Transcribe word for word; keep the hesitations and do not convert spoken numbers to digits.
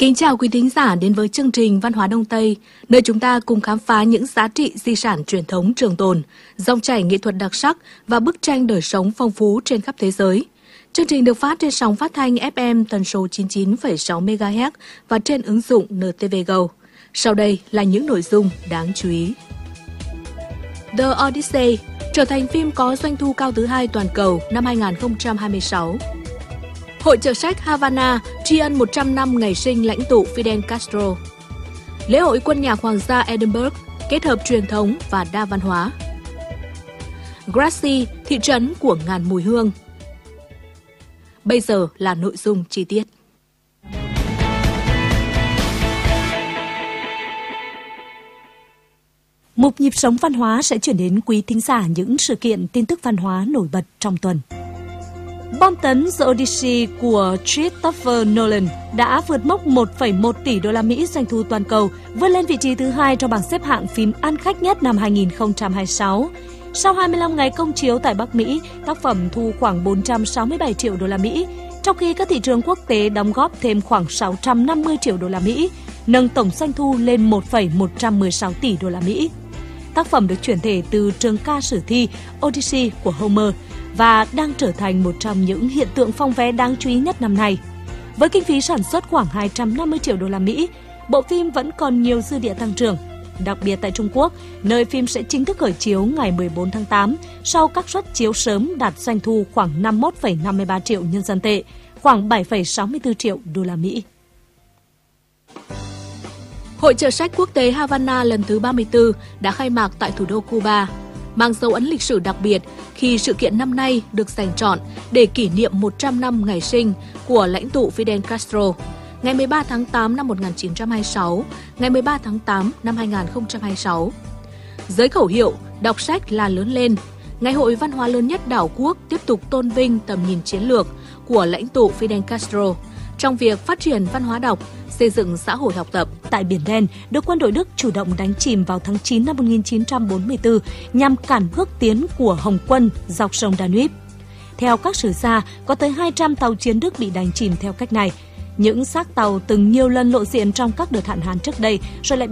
Kính chào quý thính giả đến với chương trình Văn hóa Đông Tây, nơi chúng ta cùng khám phá những giá trị di sản truyền thống trường tồn, dòng chảy nghệ thuật đặc sắc và bức tranh đời sống phong phú trên khắp thế giới. Chương trình được phát trên sóng phát thanh ép em tần số chín mươi chín phẩy sáu mê ga héc và trên ứng dụng en tê vê Go. Sau đây là những nội dung đáng chú ý. The Odyssey trở thành phim có doanh thu cao thứ hai toàn cầu năm hai nghìn không trăm hai mươi sáu. Hội chợ sách Havana tri ân một trăm năm ngày sinh lãnh tụ Fidel Castro. Lễ hội quân nhạc hoàng gia Edinburgh kết hợp truyền thống và đa văn hóa. Gracie, thị trấn của ngàn mùi hương. Bây giờ là nội dung chi tiết. Mục nhịp sống văn hóa sẽ chuyển đến quý thính giả những sự kiện tin tức văn hóa nổi bật trong tuần. Bom tấn The Odyssey của Christopher Nolan đã vượt mốc một phẩy một tỷ đô la Mỹ doanh thu toàn cầu, vươn lên vị trí thứ hai trong bảng xếp hạng phim ăn khách nhất năm hai nghìn không trăm hai mươi sáu. Sau hai mươi lăm ngày công chiếu tại Bắc Mỹ, tác phẩm thu khoảng bốn trăm sáu mươi bảy triệu đô la Mỹ, trong khi các thị trường quốc tế đóng góp thêm khoảng sáu trăm năm mươi triệu đô la Mỹ, nâng tổng doanh thu lên một phẩy một trăm mười sáu tỷ đô la Mỹ. Tác phẩm được chuyển thể từ trường ca sử thi Odyssey của Homer và đang trở thành một trong những hiện tượng phong vé đáng chú ý nhất năm nay. Với kinh phí sản xuất khoảng hai trăm năm mươi triệu đô la Mỹ, bộ phim vẫn còn nhiều dư địa tăng trưởng, đặc biệt tại Trung Quốc, nơi phim sẽ chính thức khởi chiếu ngày mười bốn tháng tám sau các suất chiếu sớm đạt doanh thu khoảng năm mươi mốt phẩy năm mươi ba triệu nhân dân tệ, khoảng bảy phẩy sáu mươi tư triệu đô la Mỹ. Hội chợ sách quốc tế Havana lần thứ ba mươi tư đã khai mạc tại thủ đô Cuba, mang dấu ấn lịch sử đặc biệt khi sự kiện năm nay được dành trọn để kỷ niệm một trăm năm ngày sinh của lãnh tụ Fidel Castro, ngày mười ba tháng tám năm một nghìn chín trăm hai mươi sáu, ngày mười ba tháng tám năm hai nghìn không trăm hai mươi sáu. Dưới khẩu hiệu đọc sách là lớn lên, ngày hội văn hóa lớn nhất đảo quốc tiếp tục tôn vinh tầm nhìn chiến lược của lãnh tụ Fidel Castro trong việc phát triển văn hóa đọc, xây dựng xã hội học tập. Tại Biển Đen, được quân đội Đức chủ động đánh chìm vào tháng chín năm một nghìn chín trăm bốn mươi tư nhằm cản bước tiến của Hồng quân dọc sông Danube. Theo các sử gia, có tới hai trăm tàu chiến Đức bị đánh chìm theo cách này. Những xác tàu từng nhiều lần lộ diện trong các đợt hạn hán trước đây rồi lại